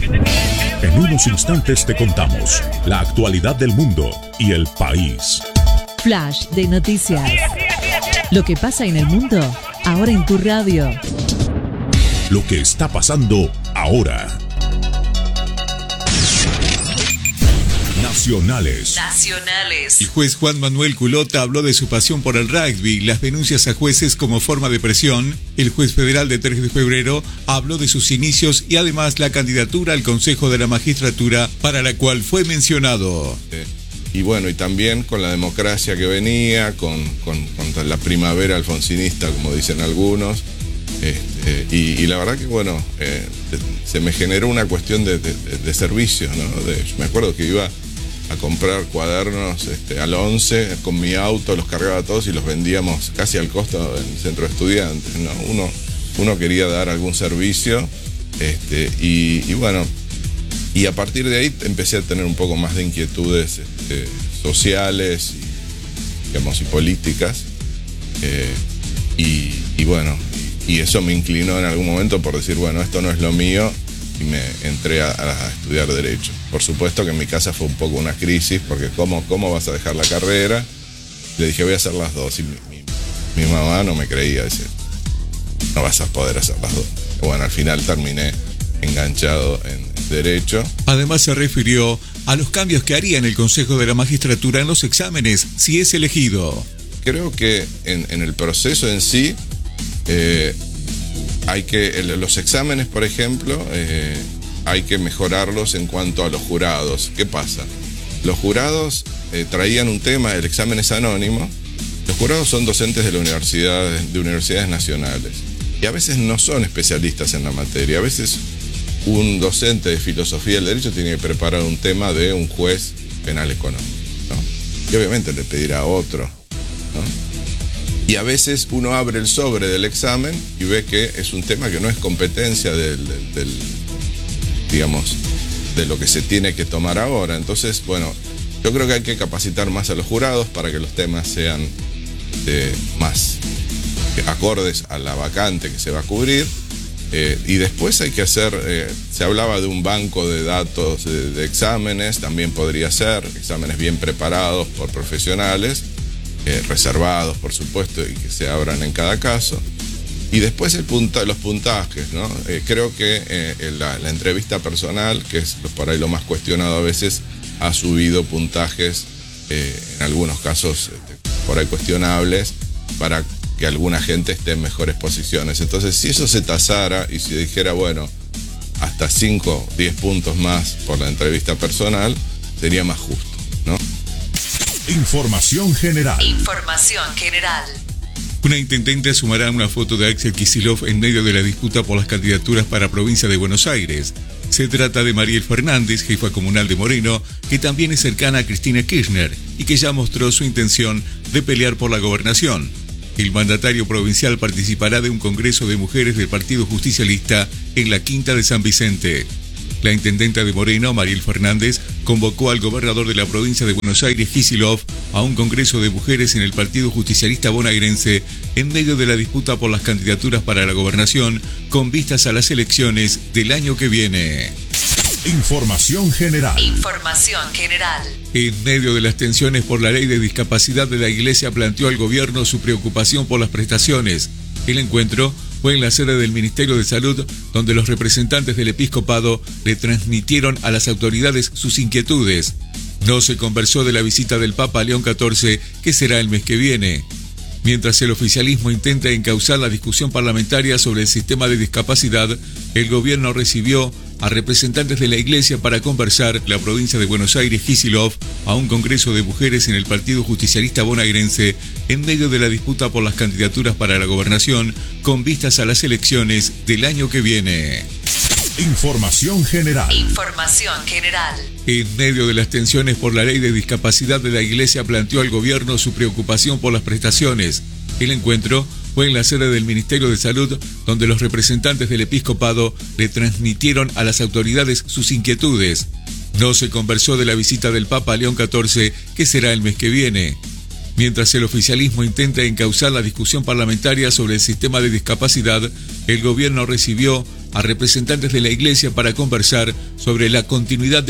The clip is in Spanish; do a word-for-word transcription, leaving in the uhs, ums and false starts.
En unos instantes te contamos la actualidad del mundo y el país. Flash de noticias. Lo que pasa en el mundo, ahora en tu radio. Lo que está pasando ahora. Nacionales. Nacionales. El juez Juan Manuel Culota habló de su pasión por el rugby, las denuncias a jueces como forma de presión. El juez federal de tres de febrero habló de sus inicios y además la candidatura al Consejo de la Magistratura para la cual fue mencionado. Y bueno, y también con la democracia que venía, con, con, con la primavera alfonsinista, como dicen algunos. Este, y, y la verdad que bueno, eh, se me generó una cuestión de, de, de servicio, ¿no? De, me acuerdo que iba a comprar cuadernos este, al once con mi auto, los cargaba todos y los vendíamos casi al costo en el centro de estudiantes, ¿no? Uno, uno quería dar algún servicio, este, y, y bueno, y a partir de ahí empecé a tener un poco más de inquietudes este, sociales y, digamos, y políticas, eh, y, y bueno, y eso me inclinó en algún momento por decir, bueno, esto no es lo mío, y me entré a, a estudiar Derecho. Por supuesto que en mi casa fue un poco una crisis, porque ¿cómo, cómo vas a dejar la carrera? Le dije, voy a hacer las dos, y mi, mi, mi mamá no me creía, dice, no vas a poder hacer las dos. Y bueno, al final terminé enganchado en Derecho. Además se refirió a los cambios que haría en el Consejo de la Magistratura en los exámenes, si es elegido. Creo que en, en el proceso en sí, eh, hay que, los exámenes, por ejemplo, eh, hay que mejorarlos en cuanto a los jurados. ¿Qué pasa? Los jurados eh, traían un tema, el examen es anónimo. Los jurados son docentes de la universidad, de universidades nacionales, y a veces no son especialistas en la materia. A veces un docente de filosofía del derecho tiene que preparar un tema de un juez penal económico, ¿no? Y obviamente le pedirá a otro, ¿no? Y a veces uno abre el sobre del examen y ve que es un tema que no es competencia del, del, del, digamos, de lo que se tiene que tomar ahora. Entonces, bueno, yo creo que hay que capacitar más a los jurados para que los temas sean eh, más acordes a la vacante que se va a cubrir. Eh, y después hay que hacer, eh, se hablaba de un banco de datos de, de exámenes, también podría ser, exámenes bien preparados por profesionales, Eh, reservados, por supuesto, y que se abran en cada caso. Y después el punta, los puntajes, ¿no? Eh, creo que eh, la, la entrevista personal, que es por ahí lo más cuestionado a veces, ha subido puntajes, eh, en algunos casos este, por ahí cuestionables, para que alguna gente esté en mejores posiciones. Entonces, si eso se tasara y se dijera, bueno, hasta cinco, diez puntos más por la entrevista personal, sería más justo, ¿no? Información general. Información general. Una intendente sumará una foto de Axel Kicillof en medio de la disputa por las candidaturas para provincia de Buenos Aires. Se trata de Mariel Fernández, jefa comunal de Moreno, que también es cercana a Cristina Kirchner y que ya mostró su intención de pelear por la gobernación. El mandatario provincial participará de un congreso de mujeres del Partido Justicialista en la Quinta de San Vicente. La intendenta de Moreno, Mariel Fernández, convocó al gobernador de la provincia de Buenos Aires, Kicillof, a un congreso de mujeres en el Partido Justicialista bonaerense en medio de la disputa por las candidaturas para la gobernación con vistas a las elecciones del año que viene. Información general. Información general. En medio de las tensiones por la ley de discapacidad de la Iglesia, planteó al gobierno su preocupación por las prestaciones. El encuentro fue en la sede del Ministerio de Salud, donde los representantes del episcopado le transmitieron a las autoridades sus inquietudes. No se conversó de la visita del Papa León catorce, que será el mes que viene. Mientras el oficialismo intenta encauzar la discusión parlamentaria sobre el sistema de discapacidad, el gobierno recibió a representantes de la Iglesia para conversar la provincia de Buenos Aires, Kicillof, a un congreso de mujeres en el Partido Justicialista bonaerense en medio de la disputa por las candidaturas para la gobernación con vistas a las elecciones del año que viene. Información general. Información general. En medio de las tensiones por la ley de discapacidad de la Iglesia, planteó al gobierno su preocupación por las prestaciones. El encuentro fue en la sede del Ministerio de Salud, donde los representantes del episcopado le transmitieron a las autoridades sus inquietudes. No se conversó de la visita del Papa León catorce, que será el mes que viene. Mientras el oficialismo intenta encauzar la discusión parlamentaria sobre el sistema de discapacidad, el gobierno recibió a representantes de la Iglesia para conversar sobre la continuidad de